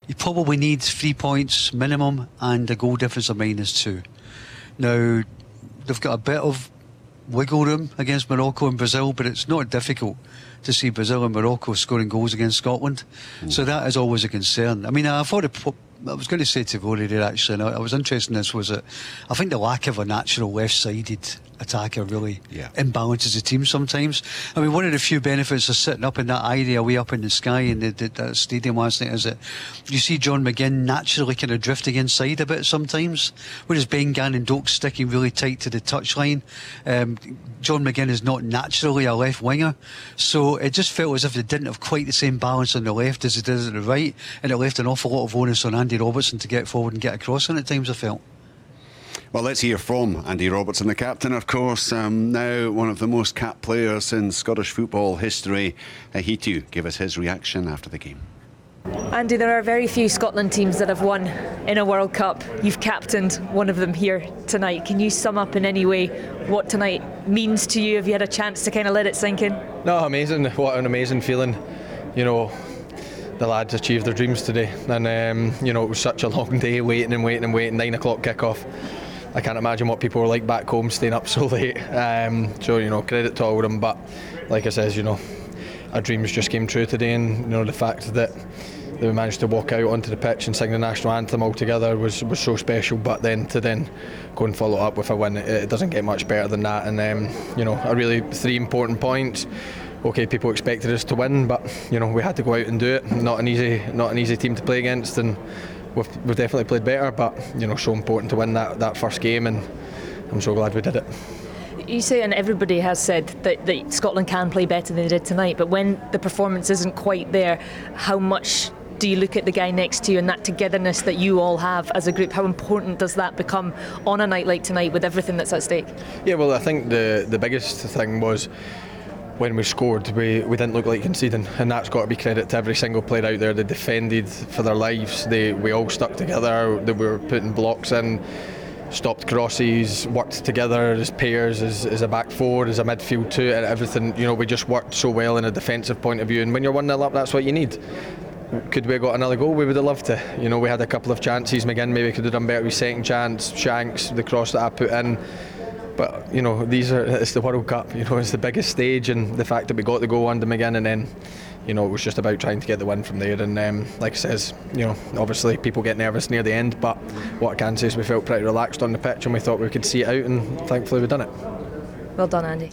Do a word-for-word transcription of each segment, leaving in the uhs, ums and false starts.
you probably need three points minimum and a goal difference of minus two. Now, they've got a bit of wiggle room against Morocco and Brazil, but it's not difficult to see Brazil and Morocco scoring goals against Scotland. Mm. So that is always a concern. I mean, I thought it, I was going to say to Rory there actually, and I, I was interested in this, was that I think the lack of a natural left-sided attacker really yeah. imbalances the team sometimes. I mean, one of the few benefits of sitting up in that area way up in the sky in the, the, the stadium last night is that you see John McGinn naturally kind of drifting inside a bit sometimes, whereas Ben Gann and Doak sticking really tight to the touchline. Um, John McGinn is not naturally a left winger, so it just felt as if they didn't have quite the same balance on the left as it did at the right, and it left an awful lot of onus on Andy Robertson to get forward and get across, and at times I felt. Well, let's hear from Andy Robertson, the captain, of course, um, now one of the most capped players in Scottish football history. Uh, he too gave us his reaction after the game. Andy, there are very few Scotland teams that have won in a World Cup. You've captained one of them here tonight. Can you sum up in any way what tonight means to you? Have you had a chance to kind of let it sink in? No, amazing. What an amazing feeling. You know, the lads achieved their dreams today, and um, you know, it was such a long day waiting and waiting and waiting. Nine o'clock kick-off. I can't imagine what people were like back home staying up so late. Um, so, you know, credit to all of them. But like I says, you know, our dreams just came true today, and you know, the fact that that we managed to walk out onto the pitch and sing the national anthem all together was, was so special. But then to then go and follow up with a win, it, it doesn't get much better than that. And um, you know, a really three important points. Okay, people expected us to win, but you know, we had to go out and do it. Not an easy, not an easy team to play against, and we've, we've definitely played better. But you know, so important to win that, that first game, and I'm so glad we did it. You say, and everybody has said, that, that Scotland can play better than they did tonight, but when the performance isn't quite there, how much do you look at the guy next to you and that togetherness that you all have as a group? How important does that become on a night like tonight with everything that's at stake? Yeah, well, I think the, the biggest thing was when we scored, we, we didn't look like conceding, and that's got to be credit to every single player out there. They defended for their lives. They we all stuck together. They were putting blocks in, stopped crosses, worked together as pairs, as, as a back four, as a midfield two, and everything. You know, we just worked so well in a defensive point of view. And when you're one nil up, that's what you need. Could we have got another goal? We would have loved to. You know, we had a couple of chances. McGinn maybe could have done better with second chance. Shanks, the cross that I put in. But you know, these are it's the World Cup. You know, it's the biggest stage, and the fact that we got the goal under McGinn, and then you know, it was just about trying to get the win from there. And um, like I says, you know, obviously people get nervous near the end, but what I can say is we felt pretty relaxed on the pitch, and we thought we could see it out, and thankfully we've done it. Well done, Andy.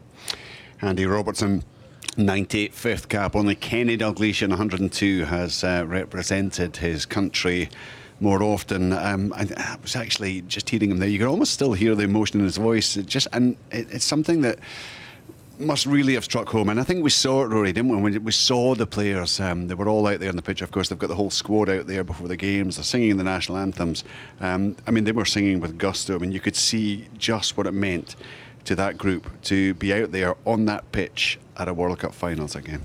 Andy Robertson, ninety-fifth cap. Only Kenny Dalglish in one hundred and two has uh, represented his country more often. Um, I, I was actually just hearing him there. You can almost still hear the emotion in his voice. It just and it, it's something that must really have struck home. And I think we saw it, Rory, didn't we? When we saw the players, um, they were all out there on the pitch. Of course, they've got the whole squad out there before the games. They're singing the national anthems. Um, I mean, they were singing with gusto. I mean, you could see just what it meant to that group to be out there on that pitch at a World Cup finals again.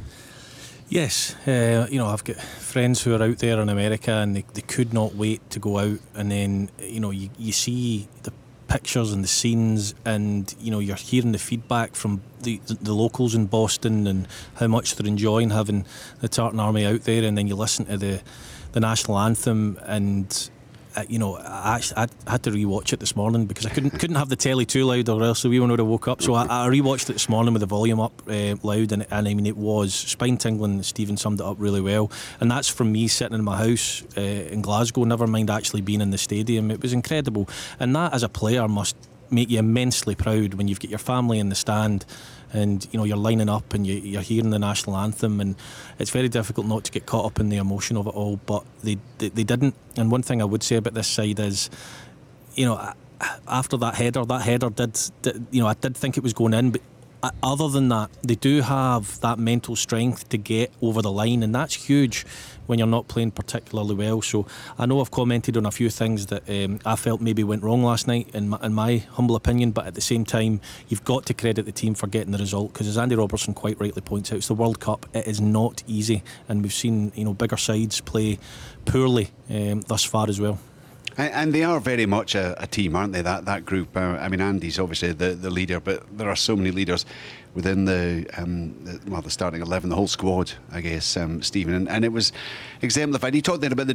Yes, uh, you know, I've got friends who are out there in America, and they, they could not wait to go out, and then you know you, you see the pictures and the scenes, and you know you're hearing the feedback from the, the locals in Boston and how much they're enjoying having the Tartan Army out there, and then you listen to the the national anthem, and uh, you know I, actually, I had to re-watch it this morning because I couldn't couldn't have the telly too loud, or else we would have woke up. So I, I re-watched it this morning with the volume up uh, loud, and, and I mean it was spine tingling. Stephen summed it up really well, and that's from me sitting in my house uh, in Glasgow, never mind actually being in the stadium. It was incredible, and that as a player must make you immensely proud when you've got your family in the stand, and you know you're lining up and you, you're hearing the national anthem, and it's very difficult not to get caught up in the emotion of it all, but they, they, they didn't. And one thing I would say about this side is, you know, after that header that header did, did you know I did think it was going in, but other than that, they do have that mental strength to get over the line, and that's huge when you're not playing particularly well. So I know I've commented on a few things that um, I felt maybe went wrong last night, in my, in my humble opinion, but at the same time you've got to credit the team for getting the result, because as Andy Robertson quite rightly points out, it's the World Cup. It is not easy, and we've seen you know bigger sides play poorly um, thus far as well. And they are very much a, a team, aren't they, that that group? Uh, I mean, Andy's obviously the, the leader, but there are so many leaders within the, um, the well, the starting eleven, the whole squad, I guess, um, Stephen. And, and it was exemplified. He talked then about the